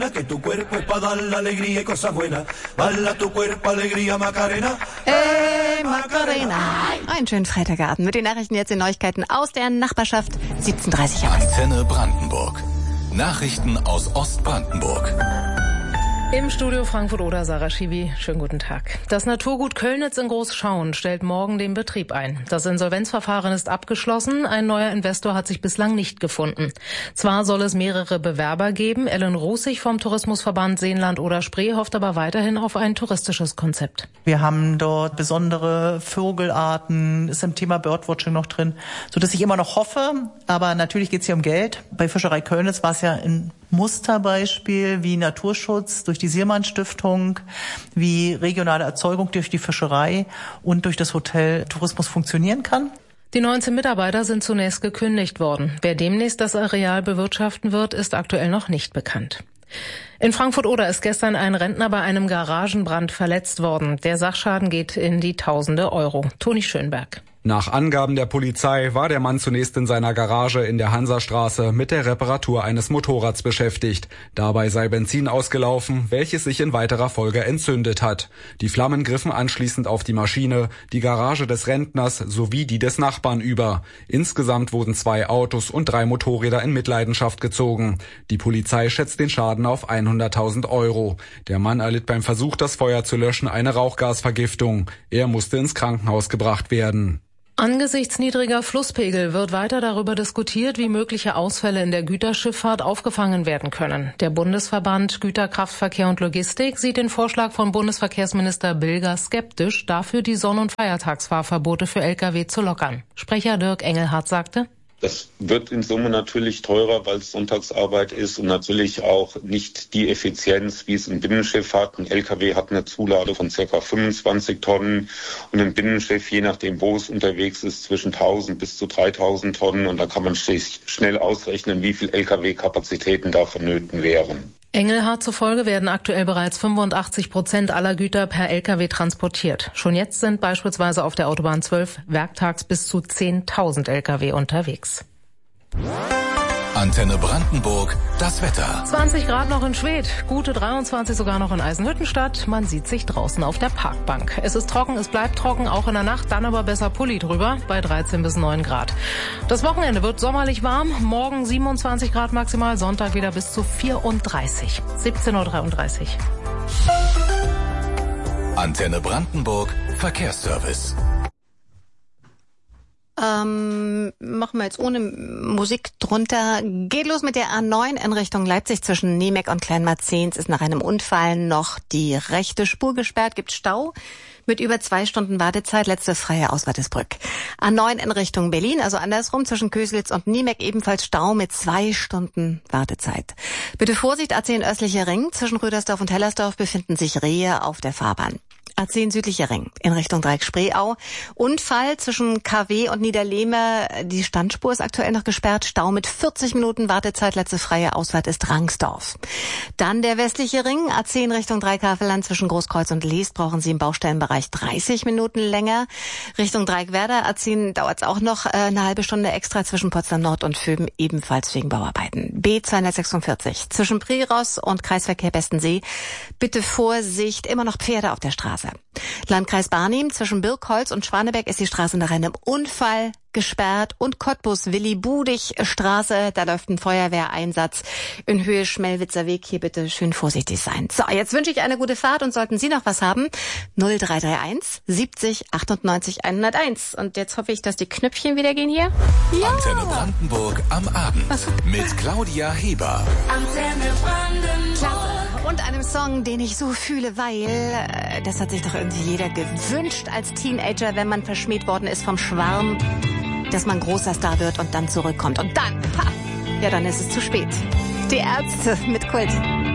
Que tu cuerpo es para dar la alegría y cosas buenas. Bala tu cuerpo, alegría, Macarena. Hey, Macarena. Einen schönen Freitagabend mit den Nachrichten, jetzt den Neuigkeiten aus der Nachbarschaft. 17:30 Uhr. Antenne Brandenburg. Nachrichten aus Ostbrandenburg. Im Studio Frankfurt-Oder, Sarah Schiwi. Schönen guten Tag. Das Naturgut Köllnitz in Großschauen stellt morgen den Betrieb ein. Das Insolvenzverfahren ist abgeschlossen. Ein neuer Investor hat sich bislang nicht gefunden. Zwar soll es mehrere Bewerber geben. Ellen Rußig vom Tourismusverband Seenland-Oder-Spree hofft aber weiterhin auf ein touristisches Konzept. Wir haben dort besondere Vogelarten, ist im Thema Birdwatching noch drin, sodass ich immer noch hoffe, aber natürlich geht es hier um Geld. Bei Fischerei Köllnitz war es ja ein Musterbeispiel wie Naturschutz durch die Sielmann-Stiftung, wie regionale Erzeugung durch die Fischerei und durch das Hotel Tourismus funktionieren kann. Die 19 Mitarbeiter sind zunächst gekündigt worden. Wer demnächst das Areal bewirtschaften wird, ist aktuell noch nicht bekannt. In Frankfurt-Oder ist gestern ein Rentner bei einem Garagenbrand verletzt worden. Der Sachschaden geht in die Tausende Euro. Toni Schönberg. Nach Angaben der Polizei war der Mann zunächst in seiner Garage in der Hansastraße mit der Reparatur eines Motorrads beschäftigt. Dabei sei Benzin ausgelaufen, welches sich in weiterer Folge entzündet hat. Die Flammen griffen anschließend auf die Maschine, die Garage des Rentners sowie die des Nachbarn über. Insgesamt wurden 2 Autos und 3 Motorräder in Mitleidenschaft gezogen. Die Polizei schätzt den Schaden auf 100.000 Euro. Der Mann erlitt beim Versuch, das Feuer zu löschen, eine Rauchgasvergiftung. Er musste ins Krankenhaus gebracht werden. Angesichts niedriger Flusspegel wird weiter darüber diskutiert, wie mögliche Ausfälle in der Güterschifffahrt aufgefangen werden können. Der Bundesverband Güterkraftverkehr und Logistik sieht den Vorschlag von Bundesverkehrsminister Bilger skeptisch, dafür die Sonn- und Feiertagsfahrverbote für Lkw zu lockern. Sprecher Dirk Engelhardt sagte: Das wird in Summe natürlich teurer, weil es Sonntagsarbeit ist und natürlich auch nicht die Effizienz, wie es im Binnenschiff hat. Ein LKW hat eine Zulade von ca. 25 Tonnen und ein Binnenschiff, je nachdem wo es unterwegs ist, zwischen 1000 bis zu 3000 Tonnen. Und da kann man schnell ausrechnen, wie viel LKW-Kapazitäten da vonnöten wären. Engelhardt zufolge werden aktuell bereits 85% aller Güter per Lkw transportiert. Schon jetzt sind beispielsweise auf der Autobahn 12 werktags bis zu 10.000 Lkw unterwegs. Antenne Brandenburg, das Wetter. 20 Grad noch in Schwedt, gute 23 sogar noch in Eisenhüttenstadt. Man sieht sich draußen auf der Parkbank. Es ist trocken, es bleibt trocken, auch in der Nacht, dann aber besser Pulli drüber bei 13 bis 9 Grad. Das Wochenende wird sommerlich warm, morgen 27 Grad maximal, Sonntag wieder bis zu 34. 17:33 Uhr. Antenne Brandenburg, Verkehrsservice. Machen wir jetzt ohne Musik drunter. Geht los mit der A9 in Richtung Leipzig zwischen Niemek und Kleinmarzens. Ist nach einem Unfall noch die rechte Spur gesperrt, gibt Stau mit über 2 Stunden Wartezeit. Letzte freie Ausfahrt ist Brück. A9 in Richtung Berlin, also andersrum zwischen Köslitz und Niemek ebenfalls Stau mit 2 Stunden Wartezeit. Bitte Vorsicht, A10 östlicher Ring. Zwischen Rüdersdorf und Hellersdorf befinden sich Rehe auf der Fahrbahn. A10 südlicher Ring in Richtung Dreieck-Spreeau. Unfall zwischen KW und Niederlehme. Die Standspur ist aktuell noch gesperrt. Stau mit 40 Minuten Wartezeit. Letzte freie Ausfahrt ist Rangsdorf. Dann der westliche Ring. A10 Richtung Dreieck-Havelland zwischen Großkreuz und Leest brauchen Sie im Baustellenbereich 30 Minuten länger. Richtung Dreieck-Werder A10 dauert es auch noch eine halbe Stunde extra zwischen Potsdam Nord und Vöben, ebenfalls wegen Bauarbeiten. B246 zwischen Priros und Kreisverkehr Bestensee. Bitte Vorsicht, immer noch Pferde auf der Straße. Landkreis Barnim zwischen Birkholz und Schwanebeck ist die Straße nach einem Unfall gesperrt und Cottbus Willi-Budig-Straße, da läuft ein Feuerwehreinsatz in Höhe Schmelwitzer Weg. Hier bitte schön vorsichtig sein. So, jetzt wünsche ich eine gute Fahrt und sollten Sie noch was haben, 0331 70 98 101. Und jetzt hoffe ich, dass die Knöpfchen wieder gehen hier. Ja. Antenne Brandenburg am Abend mit Claudia Heber. Antenne Brandenburg. Und einem Song, den ich so fühle, weil das hat sich doch irgendwie jeder gewünscht als Teenager, wenn man verschmäht worden ist vom Schwarm, dass man großer Star wird und dann zurückkommt. Und dann, dann ist es zu spät. Die Ärzte mit Kult.